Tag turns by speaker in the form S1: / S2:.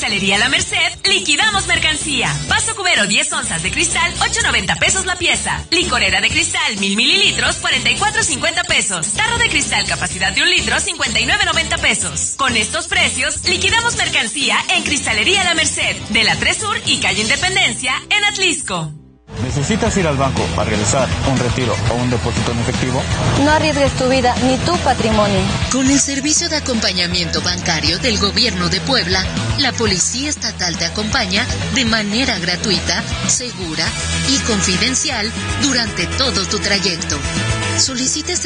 S1: Cristalería La Merced, liquidamos mercancía. Vaso cubero 10 onzas de cristal, 8.90 pesos la pieza. Licorera de cristal 1000 mililitros, 44.50 pesos. Tarro de cristal capacidad de 1 litro, 59.90 pesos. Con estos precios, liquidamos mercancía en Cristalería La Merced, de la 3 Sur y calle Independencia, en Atlisco.
S2: ¿Necesitas ir al banco a realizar un retiro o un depósito en efectivo?
S3: No arriesgues tu vida ni tu patrimonio.
S4: Con el servicio de acompañamiento bancario del Gobierno de Puebla, la Policía Estatal te acompaña de manera gratuita, segura y confidencial durante todo tu trayecto. Solicita este